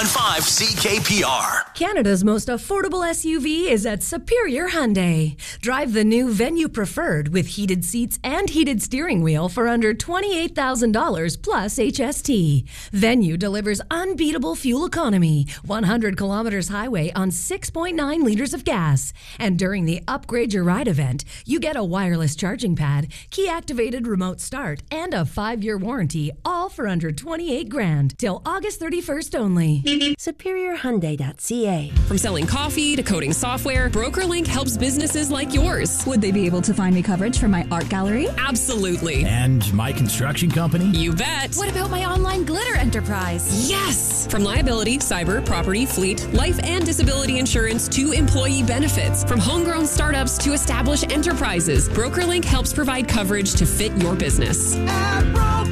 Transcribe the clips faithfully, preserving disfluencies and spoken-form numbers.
five C K P R. Canada's most affordable S U V is at Superior Hyundai. Drive the new Venue Preferred with heated seats and heated steering wheel for under twenty-eight thousand dollars plus H S T. Venue delivers unbeatable fuel economy, one hundred kilometers highway on six point nine liters of gas. And during the Upgrade Your Ride event, you get a wireless charging pad, key-activated remote start, and a five-year warranty, all for under twenty-eight grand till August thirty-first only. Superior Hyundai dot C A. From selling coffee to coding software, BrokerLink helps businesses like yours. Would they be able to find me coverage for my art gallery? Absolutely. And my construction company? You bet. What about my online glitter enterprise? Yes! From liability, cyber, property, fleet, life and disability insurance to employee benefits. From homegrown startups to established enterprises, BrokerLink helps provide coverage to fit your business. At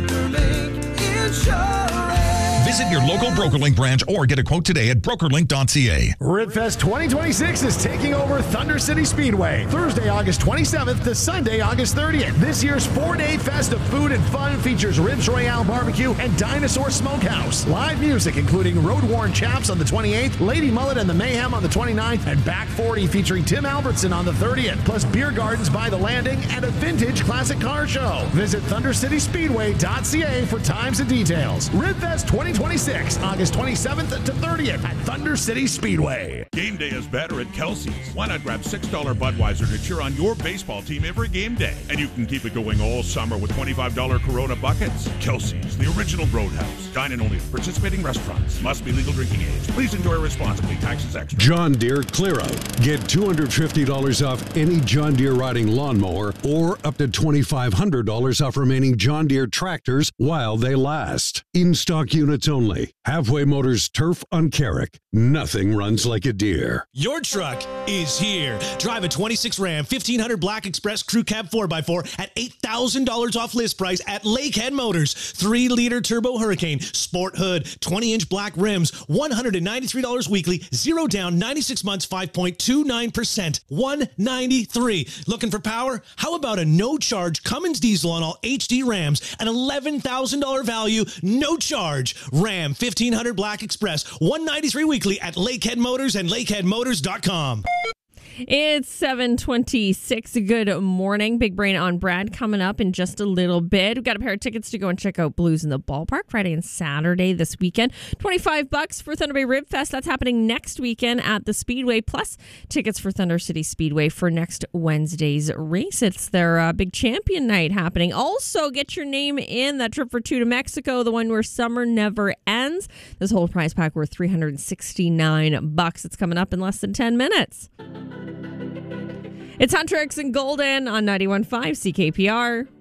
BrokerLink Insurance. Visit your local BrokerLink branch or get a quote today at broker link dot c a. RibFest twenty twenty-six is taking over Thunder City Speedway, Thursday, August twenty-seventh to Sunday, August thirtieth. This year's four-day fest of food and fun features Ribs Royale Barbecue and Dinosaur Smokehouse. Live music including Road Worn Chaps on the twenty-eighth, Lady Mullet and the Mayhem on the twenty-ninth, and Back forty featuring Tim Albertson on the thirtieth, plus beer gardens by the landing and a vintage classic car show. Visit thunder city speedway dot c a for times and details. RibFest twenty twenty-six, August twenty-seventh to thirtieth at Thunder City Speedway. Game day is better at Kelsey's. Why not grab six dollars Budweiser to cheer on your baseball team every game day? And you can keep it going all summer with twenty-five dollars Corona buckets. Kelsey's, the original Roadhouse. Dine in only at participating restaurants. Must be legal drinking age. Please enjoy responsibly. Taxes extra. John Deere Clear Out. Get two hundred fifty dollars off any John Deere riding lawnmower or up to twenty-five hundred dollars off remaining John Deere tractors while they last. In-stock units only. Halfway Motors Turf on Carrick. Nothing runs like a Deere. Your truck is here. Drive a twenty-six Ram fifteen hundred Black Express Crew Cab four by four at eight thousand dollars off list price at Lakehead Motors. three liter Turbo Hurricane, Sport Hood, twenty inch black rims, one hundred ninety-three dollars weekly, zero down, ninety-six months, five point two nine percent, one hundred ninety-three dollars. Looking for power? How about a no-charge Cummins diesel on all H D Rams? An eleven thousand dollars value, no charge. Ram fifteen hundred Black Express, one hundred ninety-three dollars weekly at Lakehead Motors and lakehead motors dot com. It's seven twenty-six. Good morning. Big Brain on Brad coming up in just a little bit. We've got a pair of tickets to go and check out Blues in the Ballpark Friday and Saturday this weekend. twenty-five bucks for Thunder Bay Rib Fest. That's happening next weekend at the Speedway. Plus tickets for Thunder City Speedway for next Wednesday's race. It's their uh, big champion night happening. Also, get your name in that trip for two to Mexico, the one where summer never ends. This whole prize pack worth three hundred sixty-nine bucks. It's coming up in less than ten minutes. It's Huntrix and Golden on ninety-one point five C K P R.